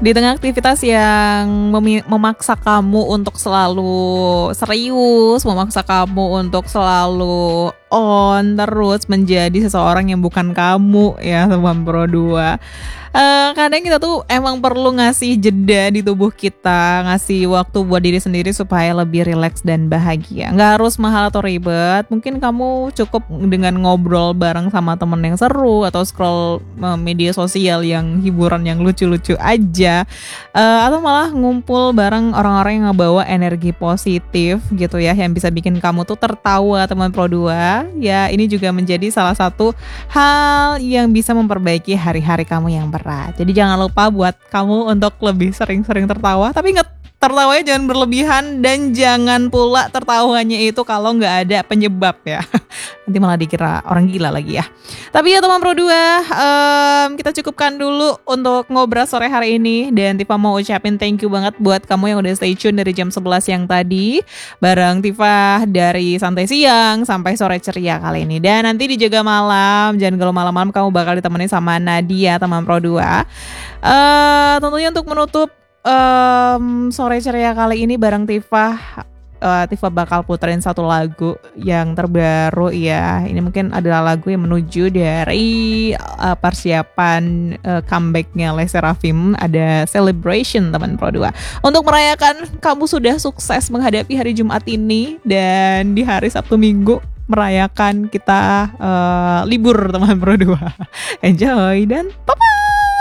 Di tengah aktivitas yang memaksa kamu untuk selalu serius, memaksa kamu untuk selalu on terus menjadi seseorang yang bukan kamu ya teman Pro 2. Kadang kita tuh emang perlu ngasih jeda di tubuh kita, ngasih waktu buat diri sendiri supaya lebih rileks dan bahagia. Nggak harus mahal atau ribet, mungkin kamu cukup dengan ngobrol bareng sama temen yang seru atau scroll media sosial yang hiburan yang lucu-lucu aja, atau malah ngumpul bareng orang-orang yang ngebawa energi positif gitu ya, yang bisa bikin kamu tuh tertawa teman Pro 2. Ya ini juga menjadi salah satu hal yang bisa memperbaiki hari-hari kamu yang berat. Jadi jangan lupa buat kamu untuk lebih sering-sering tertawa, tapi ingat tertawanya jangan berlebihan dan jangan pula tertawanya itu kalau nggak ada penyebab ya. Nanti malah dikira orang gila lagi ya. Tapi ya teman Pro 2, kita cukupkan dulu untuk ngobrol sore hari ini. Dan Tifa mau ucapin thank you banget buat kamu yang udah stay tune dari jam 11 yang tadi bareng Tifa dari santai siang sampai sore ceria kali ini. Dan nanti di Jaga Malam, jangan kalau malam-malam kamu bakal ditemenin sama Nadia teman Pro 2. Tentunya untuk menutup sore ceria kali ini bareng Tifa, Tifa bakal puterin satu lagu yang terbaru ya. Ini mungkin adalah lagu yang menuju dari persiapan comebacknya Les Seraphim. Ada Celebration teman Pro 2. Untuk merayakan kamu sudah sukses menghadapi hari Jumat ini, dan di hari Sabtu Minggu merayakan kita libur teman Pro 2. Enjoy dan bye-bye.